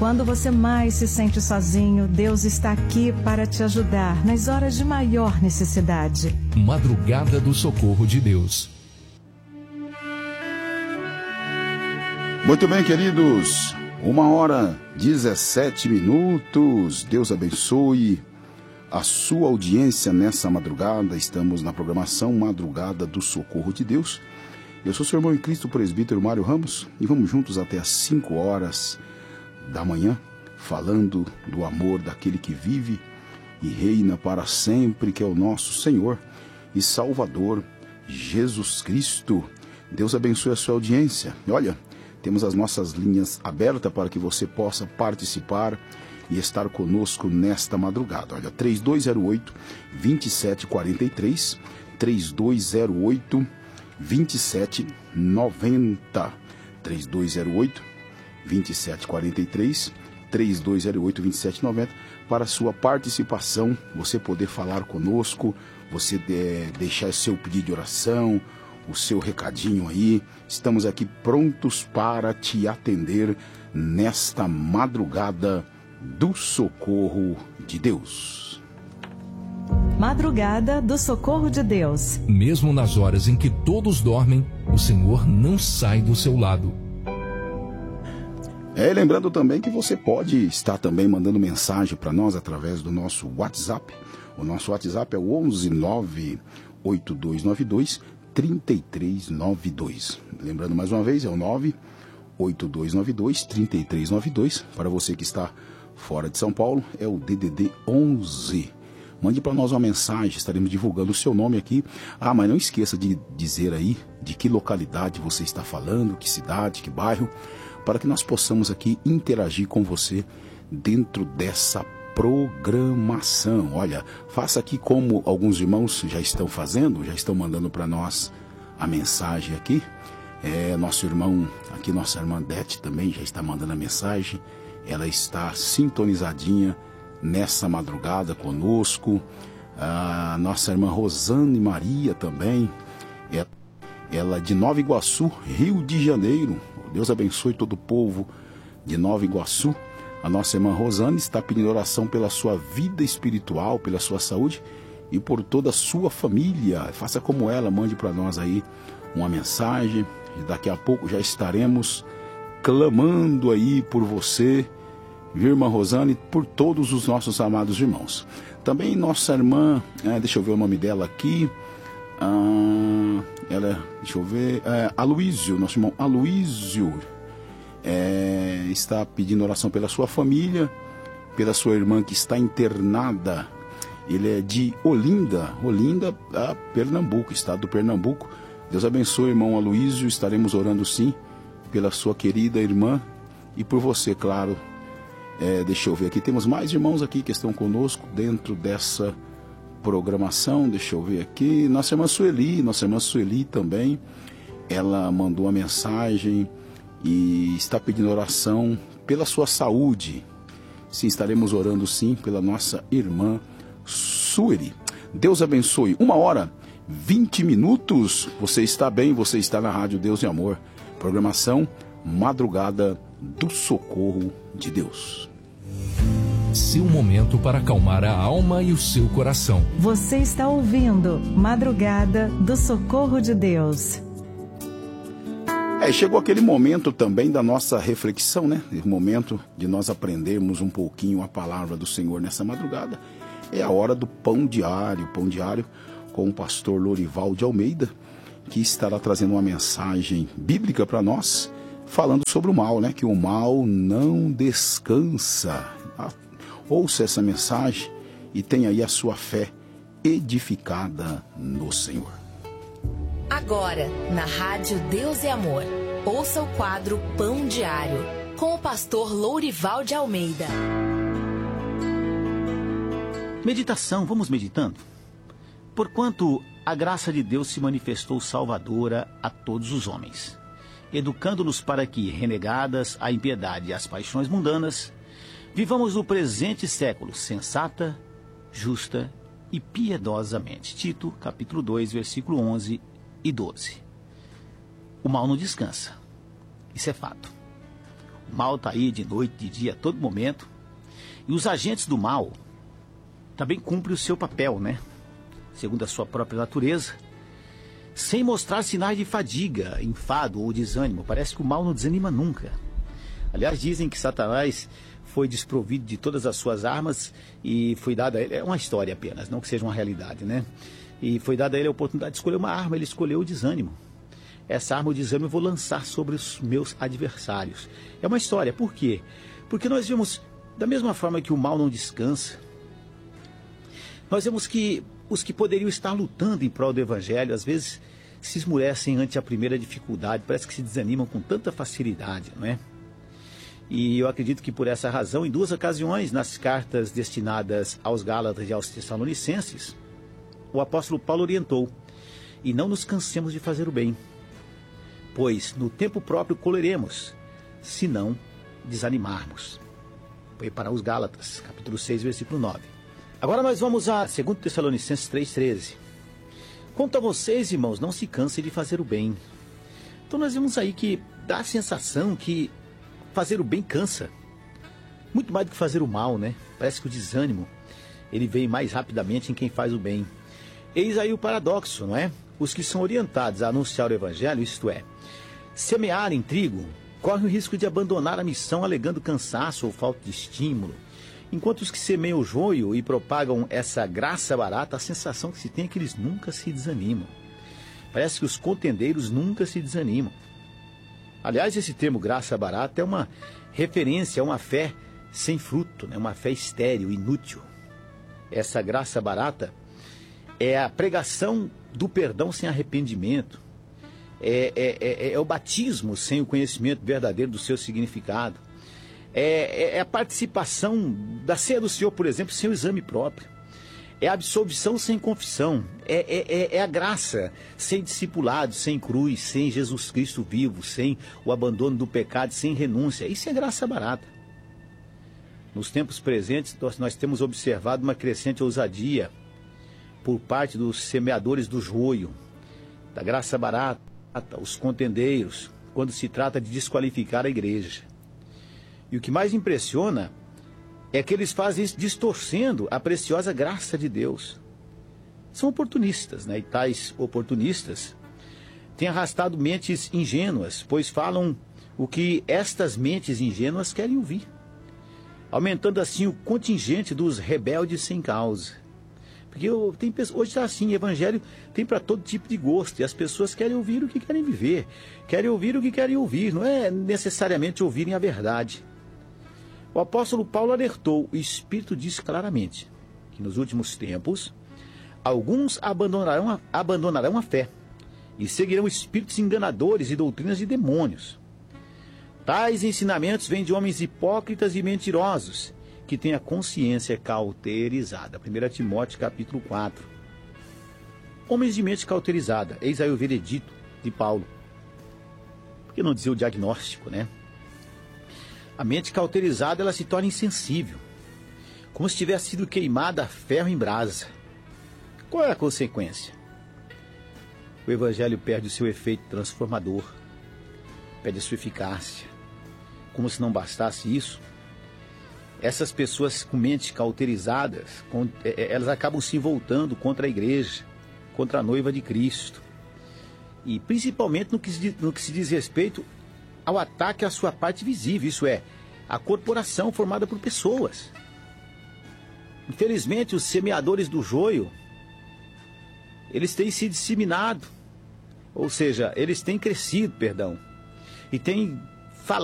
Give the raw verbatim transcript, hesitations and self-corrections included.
Quando você mais se sente sozinho, Deus está aqui para te ajudar nas horas de maior necessidade. Madrugada do Socorro de Deus. Muito bem, queridos. Uma hora, dezessete minutos. Deus abençoe a sua audiência nessa madrugada. Estamos na programação Madrugada do Socorro de Deus. Eu sou seu irmão em Cristo, o presbítero Mário Ramos, e vamos juntos até às cinco horas da manhã, falando do amor daquele que vive e reina para sempre, que é o nosso Senhor e Salvador, Jesus Cristo. Deus abençoe a sua audiência. E olha, temos as nossas linhas abertas para que você possa participar e estar conosco nesta madrugada. Olha, três dois zero oito, dois sete quatro três, três dois zero oito, dois sete nove zero, três dois zero oito, dois sete quatro três, três dois zero oito, dois sete nove zero, para a sua participação, você poder falar conosco, você de, deixar seu pedido de oração, o seu recadinho aí. Estamos aqui prontos para te atender nesta madrugada do Socorro de Deus. Madrugada do Socorro de Deus. Mesmo nas horas em que todos dormem, o Senhor não sai do seu lado. É, lembrando também que você pode estar também mandando mensagem para nós através do nosso WhatsApp. O nosso WhatsApp é o onze nove oito dois nove dois, três três nove dois. Lembrando mais uma vez, é o nove oito dois nove dois, três três nove dois. Para você que está fora de São Paulo, é o D D D onze. Mande para nós uma mensagem, estaremos divulgando o seu nome aqui. Ah, mas não esqueça de dizer aí de que localidade você está falando, que cidade, que bairro, para que nós possamos aqui interagir com você dentro dessa programação. Olha, faça aqui como alguns irmãos já estão fazendo, já estão mandando para nós a mensagem aqui. É, nosso irmão, aqui nossa irmã Dete também já está mandando a mensagem. Ela está sintonizadinha nessa madrugada conosco. A nossa irmã Rosane Maria também, é, ela de Nova Iguaçu, Rio de Janeiro. Deus abençoe todo o povo de Nova Iguaçu. A nossa irmã Rosane está pedindo oração pela sua vida espiritual, pela sua saúde e por toda a sua família. Faça como ela, mande para nós aí uma mensagem. E daqui a pouco já estaremos clamando aí por você, viu, irmã Rosane, por todos os nossos amados irmãos. Também nossa irmã, é, deixa eu ver o nome dela aqui, ah, ela, deixa eu ver, é, Aloísio, nosso irmão Aloísio, é, está pedindo oração pela sua família, pela sua irmã que está internada. Ele é de Olinda, Olinda, a Pernambuco, estado do Pernambuco. Deus abençoe, irmão Aloísio, estaremos orando sim pela sua querida irmã e por você, claro. É, deixa eu ver aqui, temos mais irmãos aqui que estão conosco dentro dessa programação. Deixa eu ver aqui, nossa irmã Sueli, nossa irmã Sueli também, ela mandou uma mensagem e está pedindo oração pela sua saúde. Sim, estaremos orando sim pela nossa irmã Sueli. Deus abençoe. Uma hora, vinte minutos, você está bem, você está na Rádio Deus e Amor. Programação Madrugada do Socorro de Deus. Seu momento para acalmar a alma e o seu coração. Você está ouvindo Madrugada do Socorro de Deus. É, chegou aquele momento também da nossa reflexão, né? O momento de nós aprendermos um pouquinho a palavra do Senhor nessa madrugada. É a hora do pão diário, pão diário com o pastor Lorival de Almeida, que estará trazendo uma mensagem bíblica para nós, falando sobre o mal, né? Que o mal não descansa. Ouça essa mensagem e tenha aí a sua fé edificada no Senhor. Agora, na Rádio Deus e Amor, ouça o quadro Pão Diário, com o pastor Lourival de Almeida. Meditação, vamos meditando? Porquanto a graça de Deus se manifestou salvadora a todos os homens, educando-nos para que, renegadas a impiedade e as paixões mundanas, vivamos no presente século sensata, justa e piedosamente. Tito, capítulo dois, versículo onze e doze. O mal não descansa. Isso é fato. O mal está aí de noite, de dia, a todo momento. E os agentes do mal também cumprem o seu papel, né? Segundo a sua própria natureza, sem mostrar sinais de fadiga, enfado ou desânimo. Parece que o mal não desanima nunca. Aliás, dizem que Satanás foi desprovido de todas as suas armas e foi dada a ele, é uma história apenas, não que seja uma realidade, né? E foi dada a ele a oportunidade de escolher uma arma, ele escolheu o desânimo. Essa arma, o desânimo, eu vou lançar sobre os meus adversários. É uma história, por quê? Porque nós vemos, da mesma forma que o mal não descansa, nós vemos que os que poderiam estar lutando em prol do Evangelho, às vezes se esmurecem ante a primeira dificuldade, parece que se desanimam com tanta facilidade, não é? E eu acredito que por essa razão, em duas ocasiões, nas cartas destinadas aos Gálatas e aos Tessalonicenses, o apóstolo Paulo orientou: e não nos cansemos de fazer o bem, pois no tempo próprio colheremos, se não desanimarmos. Foi para os Gálatas, capítulo seis, versículo nove. Agora nós vamos a dois Tessalonicenses três, treze. Quanto a vocês, irmãos, não se cansem de fazer o bem. Então nós vemos aí que dá a sensação que fazer o bem cansa. Muito mais do que fazer o mal, né? Parece que o desânimo, ele vem mais rapidamente em quem faz o bem. Eis aí o paradoxo, não é? Os que são orientados a anunciar o Evangelho, isto é, semearem trigo, correm o risco de abandonar a missão alegando cansaço ou falta de estímulo. Enquanto os que semeiam o joio e propagam essa graça barata, a sensação que se tem é que eles nunca se desanimam. Parece que os contendeiros nunca se desanimam. Aliás, esse termo graça barata é uma referência a uma fé sem fruto, né? Uma fé estéril, inútil. Essa graça barata é a pregação do perdão sem arrependimento. É, é, é, é o batismo sem o conhecimento verdadeiro do seu significado. É, é a participação da ceia do Senhor, por exemplo, sem o exame próprio. É a absolvição sem confissão. É, é, é a graça sem discipulado, sem cruz, sem Jesus Cristo vivo, sem o abandono do pecado, sem renúncia. Isso é graça barata. Nos tempos presentes, nós, nós temos observado uma crescente ousadia por parte dos semeadores do joio, da graça barata, os contendeiros, quando se trata de desqualificar a igreja. E o que mais impressiona é que eles fazem isso distorcendo a preciosa graça de Deus. São oportunistas, né? E tais oportunistas têm arrastado mentes ingênuas, pois falam o que estas mentes ingênuas querem ouvir, aumentando assim o contingente dos rebeldes sem causa. Porque eu, tem, hoje está assim, evangelho tem para todo tipo de gosto, e as pessoas querem ouvir o que querem viver, querem ouvir o que querem ouvir, não é necessariamente ouvirem a verdade. O apóstolo Paulo alertou, o Espírito diz claramente que nos últimos tempos, alguns abandonarão a, abandonarão a fé e seguirão espíritos enganadores e doutrinas de demônios. Tais ensinamentos vêm de homens hipócritas e mentirosos, que têm a consciência cauterizada. primeira Timóteo, capítulo quatro. Homens de mente cauterizada, eis aí o veredito de Paulo. Por que não dizer o diagnóstico, né? A mente cauterizada, ela se torna insensível, como se tivesse sido queimada a ferro em brasa. Qual é a consequência? O evangelho perde o seu efeito transformador, perde a sua eficácia. Como se não bastasse isso, essas pessoas com mente cauterizadas, elas acabam se voltando contra a igreja, contra a noiva de Cristo. E principalmente no que se, no que se diz respeito ao ataque à sua parte visível, isso é, a corporação formada por pessoas. Infelizmente, os semeadores do joio, eles têm se disseminado, ou seja, eles têm crescido, perdão, e têm